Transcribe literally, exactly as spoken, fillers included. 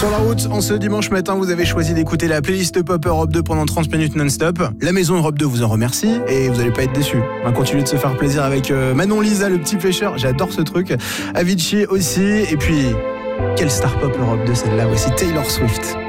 Sur la route, en ce dimanche matin, vous avez choisi d'écouter la playlist Pop Europe deux pendant trente minutes non-stop. La maison Europe deux vous en remercie et vous n'allez pas être déçus. On va continuer de se faire plaisir avec Manon Lisa, le petit pêcheur. J'adore ce truc. Avicii aussi. Et puis, quelle star Pop Europe deux celle-là. Voici Taylor Swift.